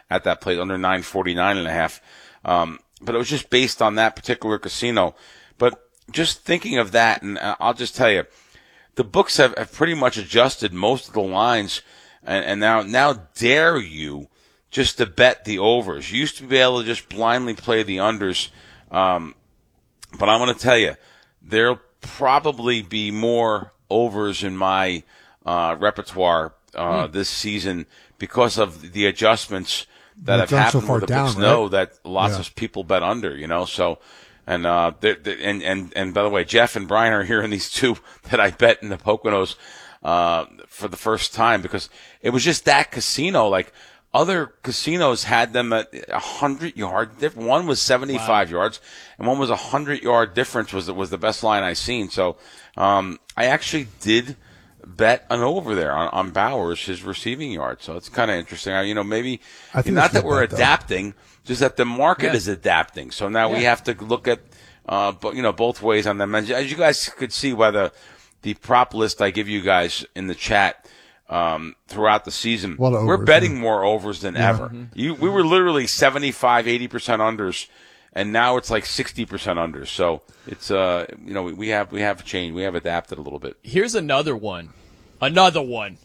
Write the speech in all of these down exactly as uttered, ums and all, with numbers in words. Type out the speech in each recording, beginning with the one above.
at that place, under nine forty-nine and a half. Um, but it was just based on that particular casino. But just thinking of that, and I'll just tell you, the books have, have pretty much adjusted most of the lines, and, and now now dare you just to bet the overs. You used to be able to just blindly play the unders, um, but I'm going to tell you, there'll probably be more overs in my uh, repertoire uh, mm. this season because of the adjustments that have happened so where the down, books right? know that lots yeah. of people bet under, you know, so... And, uh, they're, they're, and, and, and by the way, Jeff and Brian are hearing these two that I bet in the Poconos, uh, for the first time because it was just that casino. Like other casinos had them at a hundred yard difference. One was seventy-five wow. yards and one was a hundred yard difference was, was the best line I seen. So, um, I actually did bet an over there on, on Bowers, his receiving yard. So it's kind of interesting. I, you know, maybe I think not that we're bet, adapting. Though. Just that the market yeah. is adapting. So now yeah. we have to look at, uh, you know, both ways on them. As you guys could see by the, the prop list I give you guys in the chat, um, throughout the season, overs, we're betting yeah. more overs than yeah. ever. Mm-hmm. You, we were literally seventy-five, eighty percent unders, and now it's like sixty percent unders. So it's, uh, you know, we, we have, we have changed. We have adapted a little bit. Here's another one. Another one.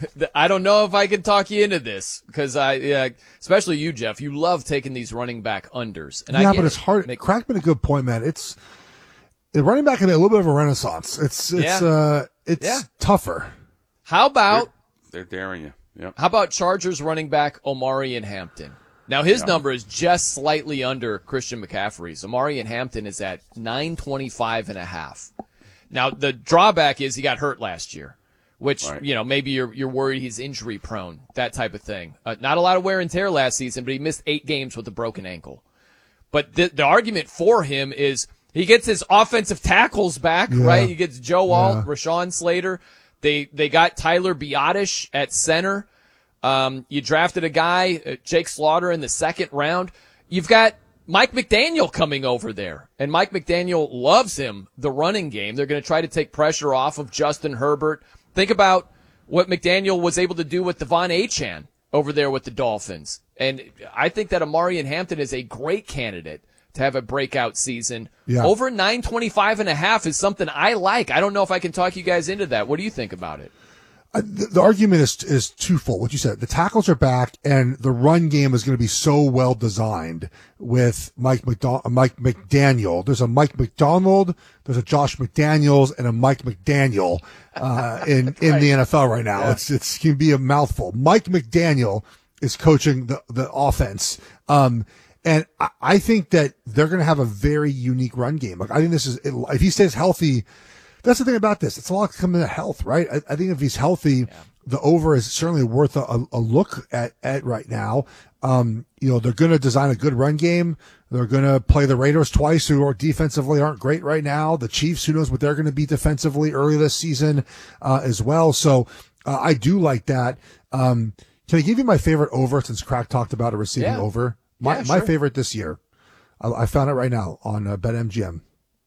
I don't know if I can talk you into this because I, yeah, especially you, Jeff. You love taking these running back unders. And yeah, I but it's hard. Make, Crack made a good point, man. It's the running back in a little bit of a renaissance. It's it's yeah. uh it's yeah. tougher. How about they're, they're daring you? Yep. How about Chargers running back Omarion Hampton? Now his yeah. number is just slightly under Christian McCaffrey's. Omarion Hampton is at nine twenty-five and a half. Now the drawback is he got hurt last year. Which, right. you know, maybe you're you're worried he's injury prone, that type of thing. Uh, not a lot of wear and tear last season, but he missed eight games with a broken ankle. But the, the argument for him is he gets his offensive tackles back, yeah. right? He gets Joe Alt, yeah. Rashawn Slater. They they got Tyler Biadasz at center. Um, you drafted a guy, uh, Jake Slaughter, in the second round. You've got Mike McDaniel coming over there, and Mike McDaniel loves him, the running game. They're going to try to take pressure off of Justin Herbert. Think about what McDaniel was able to do with Devon Achane over there with the Dolphins. And I think that Omarion Hampton is a great candidate to have a breakout season. Yeah. Over nine twenty-five and a half is something I like. I don't know if I can talk you guys into that. What do you think about it? Uh, the, the argument is is twofold. What you said, the tackles are back, and the run game is going to be so well designed with Mike McDon- Mike McDaniel. There's a Mike McDonald, there's a Josh McDaniels, and a Mike McDaniel uh, in in right. the N F L right now. Yeah. It's it's can be a mouthful. Mike McDaniel is coaching the the offense, um, and I, I think that they're going to have a very unique run game. Like I think this is if he stays healthy. That's the thing about this. It's a lot coming to health, right? I, I think if he's healthy, yeah. the over is certainly worth a, a look at, at right now. Um, you know, they're going to design a good run game. They're going to play the Raiders twice, who are defensively aren't great right now. The Chiefs, who knows what they're going to be defensively early this season, uh, as well. So, uh, I do like that. Um, can I give you my favorite over since Crack talked about a receiving yeah. over? My, yeah, sure. my favorite this year. I, I found it right now on uh, BetMGM.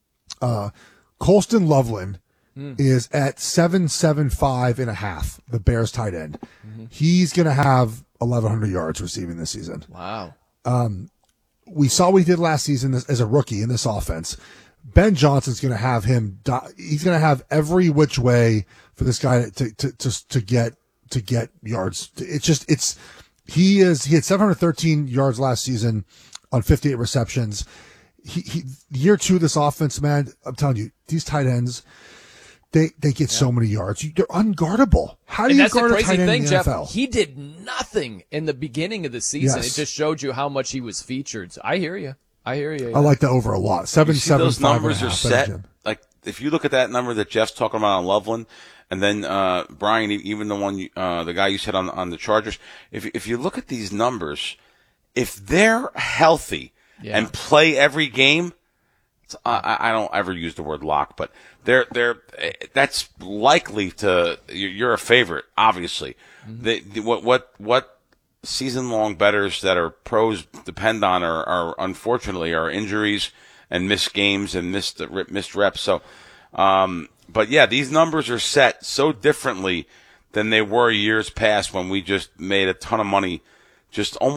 Uh, Colston Loveland mm. is at seven seventy-five and a half, the Bears tight end. Mm-hmm. He's going to have eleven hundred yards receiving this season. Wow. Um, we saw what he did last season as a rookie in this offense. Ben Johnson's going to have him, he's going to have every which way for this guy to, to, to, to get, to get yards. It's just, it's, he is, he had seven hundred thirteen yards last season on fifty-eight receptions. He, he, year two of this offense, man, I'm telling you, these tight ends, they, they get yeah. so many yards. You, they're unguardable. How do and you that's guard the crazy a tight end thing, in the Jeff, N F L? He did nothing in the beginning of the season. Yes. It just showed you how much he was featured. So I hear you. I hear you. I like the over a lot. Seven, you see seven, those five numbers and a are half, set. Jim. Like if you look at that number that Jeff's talking about on Loveland, and then uh Brian, even the one, you, uh the guy you said on on the Chargers. If if you look at these numbers, if they're healthy yeah. and play every game. I, I don't ever use the word lock, but they're, they're, that's likely to, you're a favorite, obviously. Mm-hmm. The, the, what, what, what season long bettors that are pros depend on are, are unfortunately are injuries and missed games and missed, missed reps. So, um, but yeah, these numbers are set so differently than they were years past when we just made a ton of money just almost